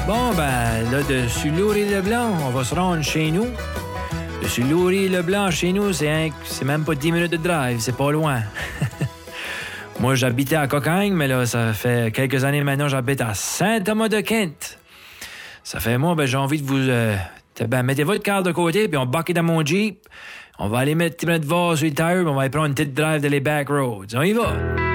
Bon, ben, là, dessus Laurie-le-Blanc, on va se rendre chez nous. Dessus Laurie-le-Blanc, chez nous, c'est même pas 10 minutes de drive, c'est pas loin. Moi, j'habitais à Cocagne, mais là, ça fait quelques années maintenant, j'habite à Saint-Thomas-de-Kent. Ça fait, moi, ben, j'ai envie de vous... mettez votre carte de côté, puis on bucket dans mon Jeep. On va aller mettre de vase sur le tire, puis on va aller prendre une petite drive de les back roads. On y va!